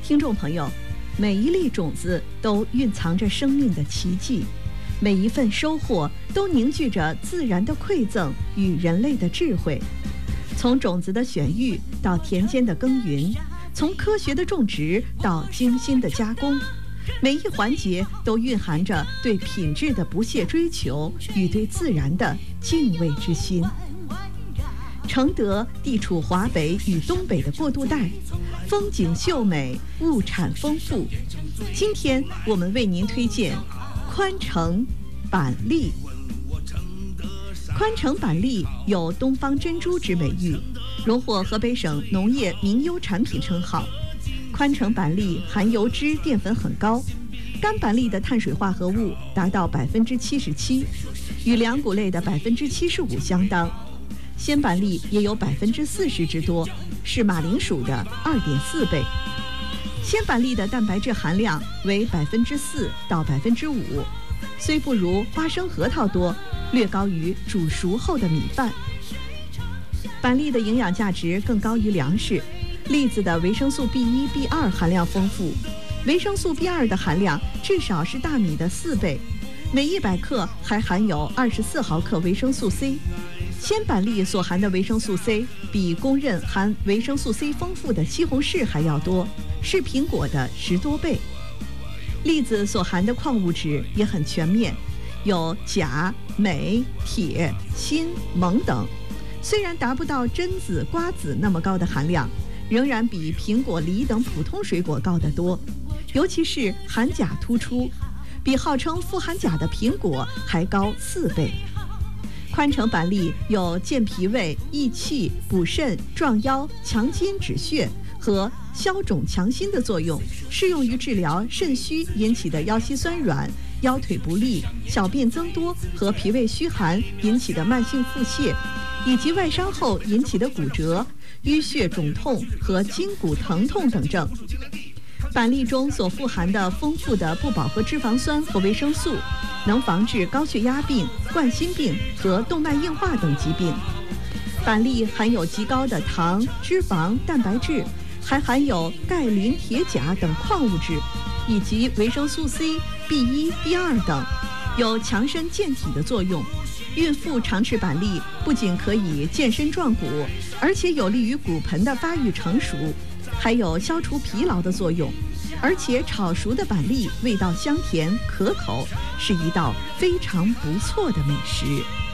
听众朋友，每一粒种子都蕴藏着生命的奇迹，每一份收获都凝聚着自然的馈赠与人类的智慧。从种子的选育到田间的耕耘，从科学的种植到精心的加工，每一环节都蕴含着对品质的不懈追求与对自然的敬畏之心。承德地处华北与东北的过渡带，风景秀美，物产丰富。今天我们为您推荐宽城板栗。宽城板栗有东方珍珠之美誉，荣获河北省农业名优产品称号。宽城板栗含油脂淀粉很高，干板栗的碳水化合物达到77%，与粮谷类的75%相当。鲜板栗也有40%之多，是马铃薯的2.4倍。鲜板栗的蛋白质含量为4%到5%，虽不如花生核桃多，略高于煮熟后的米饭。板栗的营养价值更高于粮食，栗子的维生素 B1、B2 含量丰富，维生素 B2 的含量至少是大米的4倍，每100克还含有24毫克维生素 C。鲜板栗所含的维生素 C 比公认含维生素 C 丰富的西红柿还要多，是苹果的10多倍。栗子所含的矿物质也很全面，有钾、镁、铁、锌、锰等。虽然达不到榛子、瓜子那么高的含量，仍然比苹果、梨等普通水果高得多，尤其是含钾突出，比号称富含钾的苹果还高4倍。宽城板栗有健脾胃、益气、补肾、壮腰、强筋止血和消肿强心的作用，适用于治疗肾虚引起的腰膝酸软、腰腿不利、小便增多和脾胃虚寒引起的慢性腹泻，以及外伤后引起的骨折、淤血肿痛和筋骨疼痛等症。板栗中所富含的丰富的不饱和脂肪酸和维生素，能防治高血压病、冠心病和动脉硬化等疾病。板栗含有极高的糖、脂肪、蛋白质，还含有钙、磷、铁、钾等矿物质，以及维生素 C、B1、B2 等，有强身健体的作用。孕妇常吃板栗，不仅可以健身壮骨，而且有利于骨盆的发育成熟，还有消除疲劳的作用。而且炒熟的板栗味道香甜可口，是一道非常不错的美食。